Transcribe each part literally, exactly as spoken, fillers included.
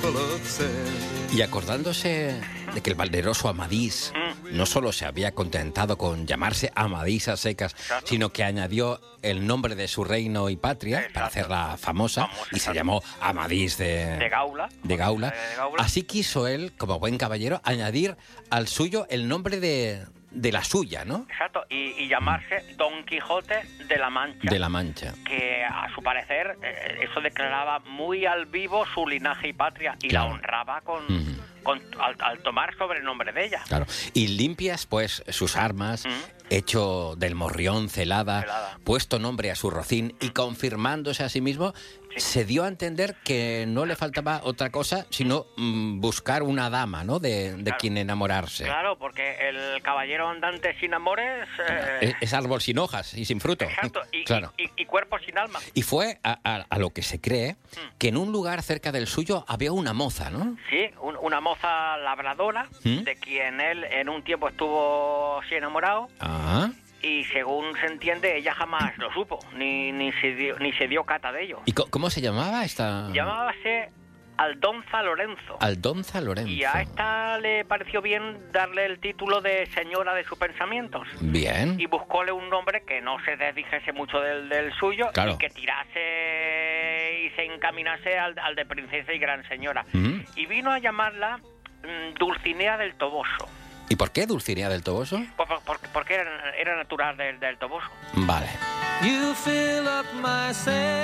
Y acordándose de que el valeroso Amadís Mm. no solo se había contentado con llamarse Amadís a secas, Exacto. sino que añadió el nombre de su reino y patria Exacto. para hacerla famosa, Famosa, y se exacto. llamó Amadís de, De Gaula. de Gaula. De Gaula. Así quiso él, como buen caballero, añadir al suyo el nombre de, de la suya, ¿no? Exacto, y, y llamarse Don Quijote de la Mancha. De la Mancha. Que a su parecer eh, eso declaraba muy al vivo su linaje y patria y Claro. la honraba con, Ujú. con al, al tomar sobrenombre de ella. Claro. Y limpias, pues, sus armas, Ujú. hecho del morrión celada, Celada. puesto nombre a su rocín y confirmándose a sí mismo, Sí. se dio a entender que no le faltaba otra cosa sino mm, buscar una dama, ¿no? De, de Claro. quien enamorarse. Claro, porque el caballero andante sin amores... eh, Es, es árbol sin hojas y sin fruto. exacto, y, Claro. y, y- y cuerpo sin alma. Y fue a, a- a lo que se cree Mm. que en un lugar cerca del suyo había una moza, ¿no? Sí, un- una moza labradora ¿Mm? de quien él en un tiempo estuvo así enamorado Ah. y según se entiende ella jamás lo supo, ni, ni, se, dio, ni se dio cata de ello. ¿Y co- cómo se llamaba esta? Llamábase Aldonza Lorenzo. Aldonza Lorenzo. Y a esta le pareció bien darle el título de señora de sus pensamientos. Bien. Y buscóle un nombre que no se desdijese mucho del, del suyo Claro. y que tirase y se encaminase al, al de princesa y gran señora. Ujú. Y vino a llamarla mm, Dulcinea del Toboso. ¿Y por qué Dulcinea del Toboso? Por- por- por- porque era, era natural del, del Toboso. Vale. You fill up my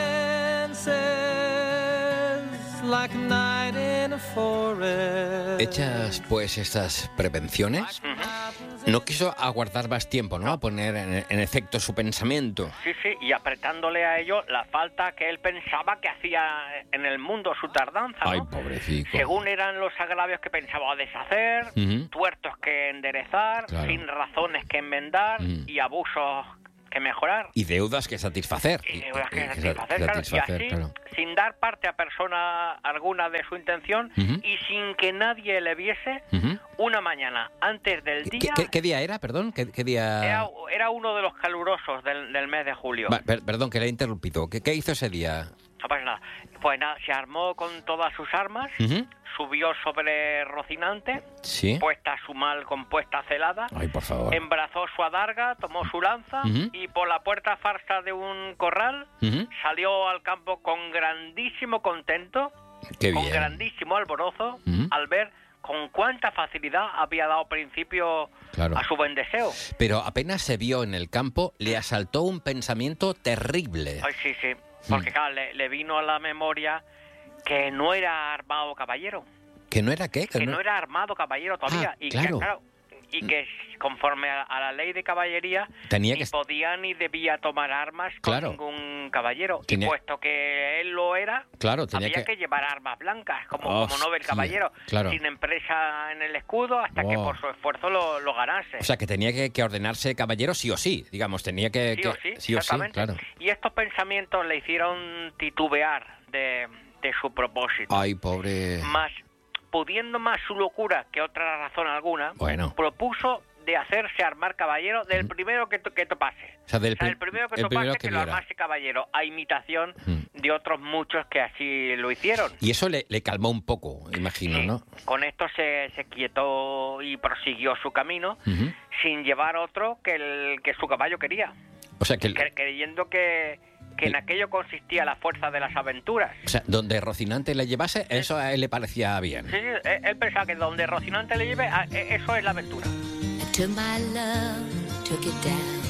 senses like a night in a forest. Hechas pues estas prevenciones, Ujú. no quiso aguardar más tiempo, ¿no? A poner en, en efecto su pensamiento. Sí, sí, y apretándole a ello la falta que él pensaba que hacía en el mundo su tardanza, ¿no? Ay, pobrecito. Según eran los agravios que pensaba deshacer, Ujú. tuertos que enderezar, Claro. sin razones que enmendar Mm. y abusos que mejorar. Y deudas que satisfacer. Y deudas que Y- y- satisfacer, que claro, satisfacer, y así, claro. sin dar parte a persona alguna de su intención Ujú. y sin que nadie le viese, Ujú. una mañana antes del ¿Qué, día... qué- qué día era, perdón? ¿Qué, qué día...? Era, era uno de los calurosos del, del mes de julio. Va, per- perdón, que le he interrumpido. ¿Qué, qué hizo ese día? No pasa nada. Pues nada, se armó con todas sus armas, Ujú. subió sobre Rocinante, Sí. puesta su mal compuesta celada, Ay, por favor. embrazó su adarga, tomó su lanza Ujú. y por la puerta farsa de un corral Ujú. salió al campo con grandísimo contento, Qué con bien. grandísimo alborozo, Ujú. al ver con cuánta facilidad había dado principio Claro. a su buen deseo. Pero apenas se vio en el campo, le asaltó un pensamiento terrible. Ay, sí, sí, porque claro, le, le vino a la memoria que no era armado caballero. ¿Que no era qué? Que no era armado caballero todavía. Ah, y claro. Que, claro, y que conforme a, a la ley de caballería Tenía ni que- podía ni debía tomar armas Claro. con ningún caballero. Tenía- Y puesto que él lo era, Claro, tenía había que... que... llevar armas blancas, como, como Hostia, Nobel caballero, claro. sin empresa en el escudo, hasta que Oh. por su esfuerzo lo, lo ganase. O sea, que tenía que, que ordenarse caballero sí o sí, digamos, tenía que... sí que- o sí, sí o sí, exactamente. claro. Y estos pensamientos le hicieron titubear de, de su propósito. Ay, pobre... Más, pudiendo más su locura que otra razón alguna, Bueno. propuso de hacerse armar caballero del primero que, to- que topase. O sea, del O sea, pri- el primero que el topase primero que, que lo viera. armase caballero, a imitación Mm. de otros muchos que así lo hicieron. Y eso le, le calmó un poco, imagino, Sí, ¿no? Con esto se, se quietó y prosiguió su camino Ujú. sin llevar otro que el que su caballo quería, O sea, que... el- cre- creyendo que, que en El- aquello consistía la fuerza de las aventuras. o sea, donde Rocinante le llevase, eso a él le parecía bien. Sí, sí, él, él pensaba que donde Rocinante le lleve, ah, e- eso es la aventura. I took my love, took it down.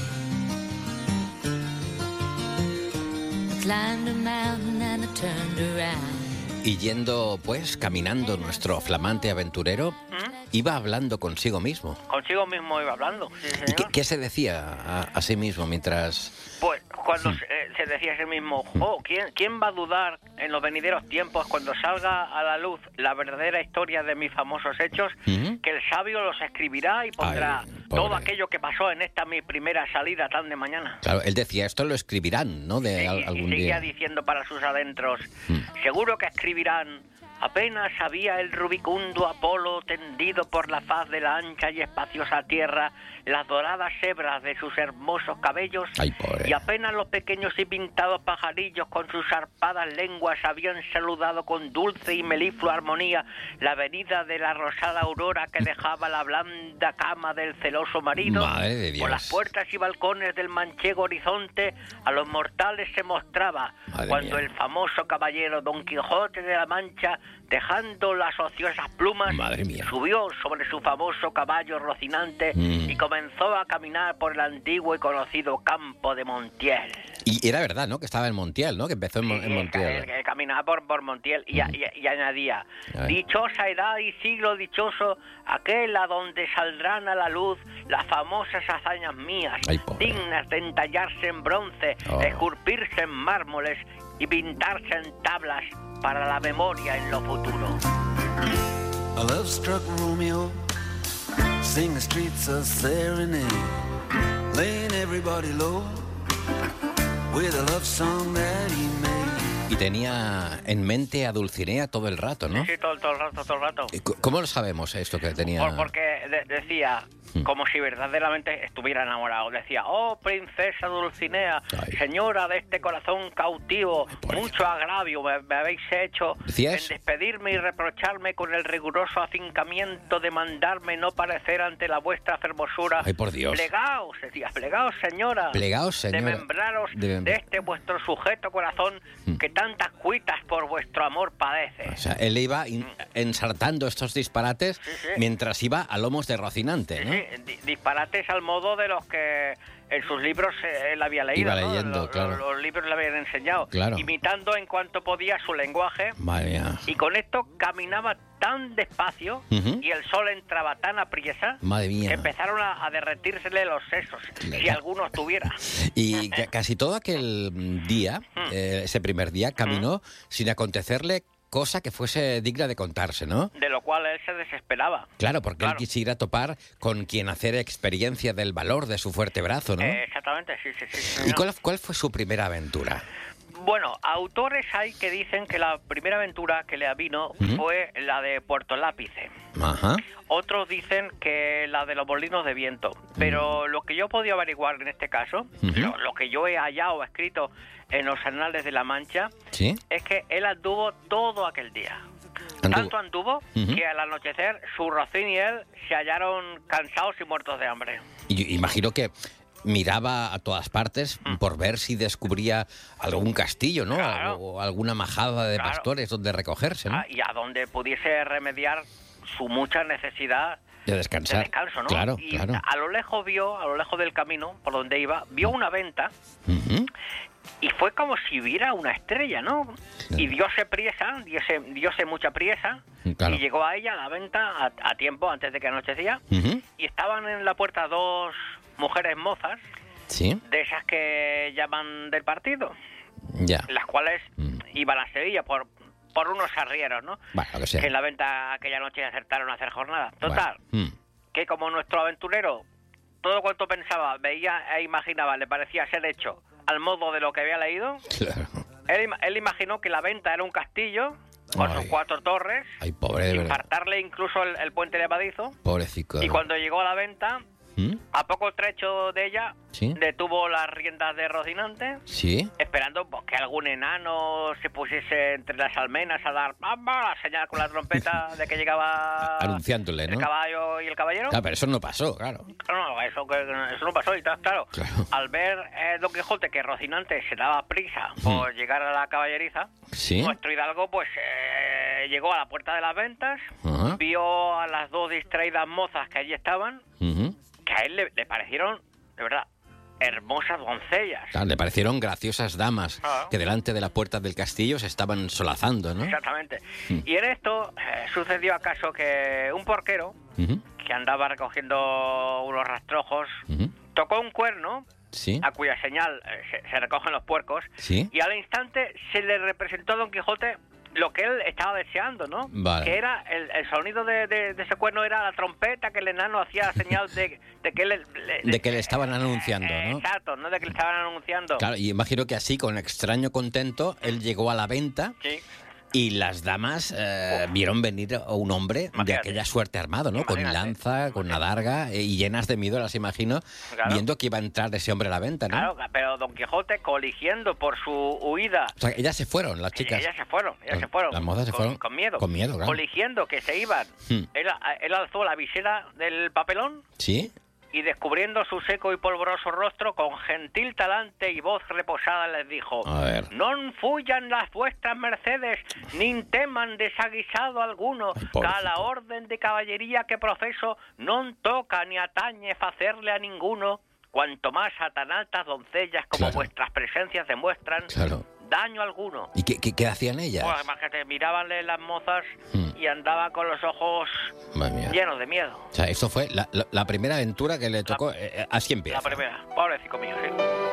I climbed a mountain and I turned around. Y yendo, pues, caminando nuestro flamante aventurero, iba hablando consigo mismo. Consigo mismo iba hablando. Sí, ¿Y qué, señor. qué se decía a, a sí mismo mientras... Pues cuando se, eh, se decía a sí mismo, oh, ¿quién, ¿quién va a dudar en los venideros tiempos cuando salga a la luz la verdadera historia de mis famosos hechos? Ujú. Que el sabio los escribirá y pondrá Ay, pobre. todo aquello que pasó en esta mi primera salida tan de mañana. Claro, él decía, esto lo escribirán, ¿no? De Sí, al- y algún seguía día. diciendo para sus adentros, Mm. seguro que escribirán Apenas había el rubicundo Apolo tendido por la faz de la ancha y espaciosa tierra las doradas hebras de sus hermosos cabellos. Ay, pobre. Y apenas los pequeños y pintados pajarillos con sus zarpadas lenguas habían saludado con dulce y meliflua armonía la venida de la rosada aurora que dejaba la blanda cama del celoso marido. Madre de Dios. Por las puertas y balcones del manchego horizonte a los mortales se mostraba, Madre cuando mía. el famoso caballero Don Quijote de la Mancha, dejando las ociosas plumas, Madre mía. subió sobre su famoso caballo rocinante Mm. y comenzó a caminar por el antiguo y conocido campo de Montiel. Y era verdad, ¿no? Que estaba en Montiel, ¿no? Que empezó en, Mon- en Sí, Montiel. que- que caminaba por, por Montiel y, a- y a- y añadía: Ay. dichosa edad y siglo dichoso, aquel a donde saldrán a la luz las famosas hazañas mías, Ay, pobre. dignas de entallarse en bronce, Oh. esculpirse en mármoles y pintarse en tablas para la memoria en lo futuro. A love-struck Romeo sing the streets a serenade, laying everybody low with a love song that he made. Y tenía en mente a Dulcinea todo el rato, ¿no? Sí, todo, todo el rato, todo el rato. ¿Y cu- ¿Cómo lo sabemos esto que tenía? Por- porque de- decía, Hmm. como si verdaderamente estuviera enamorado. Decía: oh, princesa Dulcinea, Ay. señora de este corazón cautivo, por mucho agravio me, me habéis hecho ¿Decía en eso? despedirme y reprocharme con el riguroso afincamiento de mandarme no parecer ante la vuestra fermosura. Ay, por Dios. Plegaos, decía, plegaos, señora. Plegaos, señora. Desmembraros De- de este vuestro sujeto corazón Hmm. que tantas cuitas por vuestro amor padece. O sea, él iba in- ensartando estos disparates Sí, sí. mientras iba a lomos de Rocinante, ¿no? Sí, di- disparates al modo de los que en sus libros eh, él había leído, Iba ¿no? leyendo, Los- claro. Los, los libros le habían enseñado, Claro. imitando en cuanto podía su lenguaje, Madre mía. y con esto caminaba tan despacio Ujú. y el sol entraba tan apriesa Madre mía. que empezaron a, a derretírsele los sesos, Le- si algunos tuviera. Y ca- casi todo aquel mm, día, Hmm. eh, ese primer día, caminó sin acontecerle cosa que fuese digna de contarse, ¿no? De lo cual él se desesperaba. Claro, porque él Claro. quisiera topar con quien hacer experiencia del valor de su fuerte brazo, ¿no? Eh, exactamente, sí, sí, sí. sí, ¿Y ¿no? cuál, cuál fue su primera aventura? Bueno, autores hay que dicen que la primera aventura que le avino Ujú. fue la de Puerto Lápice. Ajá. Otros dicen que la de los molinos de viento. Pero lo que yo he podido averiguar en este caso, Ujú. lo, lo que yo he hallado escrito en los anales de la Mancha, ¿Sí? es que él anduvo todo aquel día. Anduvo. Tanto anduvo Ujú. que al anochecer su rocín y él se hallaron cansados y muertos de hambre. Y yo imagino que miraba a todas partes por ver si descubría algún castillo, ¿no? Mm. Claro. O alguna majada de Claro. pastores donde recogerse, ¿no? Ah, y a donde pudiese remediar su mucha necesidad De de descansar. descanso, ¿no? Claro, y claro. a lo lejos vio, a lo lejos del camino, por donde iba, vio una venta Ujú. y fue como si viera una estrella, ¿no? Y diose priesa, diose, diose mucha priesa, Claro. y llegó a ella, a la venta, a, a tiempo, antes de que anochecía, Ujú. y estaban en la puerta dos mujeres mozas, Sí, de esas que llaman del partido, ya. las cuales Mm. iban a Sevilla por, por unos arrieros, ¿no? Bueno, lo que sea. Que en la venta aquella noche acertaron a hacer jornada. Total, Bueno. Mm. que como nuestro aventurero, todo cuanto pensaba, veía e imaginaba, le parecía ser hecho al modo de lo que había leído, Claro. él, ima- él imaginó que la venta era un castillo con Ay. sus cuatro torres, Ay, pobre, de sin verdad. faltarle incluso el, el puente levadizo, Pobrecito. y cuando llegó a la venta, ¿Mm? a poco trecho de ella, Sí. detuvo las riendas de Rocinante, Sí. esperando pues, que algún enano se pusiese entre las almenas a dar ¡pamba! La señal con la trompeta de que llegaba Anunciándole, el ¿no? caballo y el caballero. Claro, pero eso no pasó, claro. No, no, eso, que- eso no pasó y tal, claro. Claro. Al ver eh, Don Quijote que Rocinante se daba prisa por llegar a la caballeriza, Sí. nuestro hidalgo pues eh, llegó a la puerta de las ventas, Ajá. vio a las dos distraídas mozas que allí estaban, Ujú. que a él le, le parecieron, de verdad, hermosas doncellas. Claro, le parecieron graciosas damas Ah. que delante de la puerta del castillo se estaban solazando, ¿no? Exactamente. Mm. Y en esto eh, sucedió acaso que un porquero Ujú. que andaba recogiendo unos rastrojos Ujú. tocó un cuerno Sí. a cuya señal eh, se, se recogen los puercos, Sí. y al instante se le representó a Don Quijote lo que él estaba deseando, ¿no? Vale. Que era, el, el sonido de, de- de ese cuerno era la trompeta que el enano hacía señal de, de que le, le- De que le estaban anunciando, Eh, ¿no? Exacto, no de que le estaban anunciando. Claro, y imagino que así, con extraño contento, él llegó a la venta Sí. Y las damas eh, vieron venir a un hombre Imagínate. de aquella suerte armado, ¿no? Con Imagínate. lanza, con una darga eh, y llenas de miedo, las imagino, Claro. viendo que iba a entrar ese hombre a la venta, ¿no? Claro, pero Don Quijote coligiendo por su huida. O sea, ellas se fueron, las chicas. Ellas se fueron, ellas Las- se fueron. las mozas se con, fueron Con miedo. con miedo, claro. Coligiendo que se iban. Hmm. Él, él alzó la visera del papelón ¿Sí? y descubriendo su seco y polvoroso rostro, con gentil talante y voz reposada les dijo: A ver. Non fuyan las vuestras mercedes, nin teman desaguisado alguno, Ay, que pobrecito. a la orden de caballería que profeso non toca ni atañe facerle a ninguno, cuanto más a tan altas doncellas como Claro. vuestras presencias demuestran, Claro. daño alguno. ¿Y qué, qué, qué hacían ellas? Pues imagínate, mirabanle las mozas Hmm. y andaba con los ojos Madre mía. llenos de miedo. O sea, esto fue la, la- la primera aventura que le tocó. eh, eh, así empieza. La primera, pobrecito mío, sí.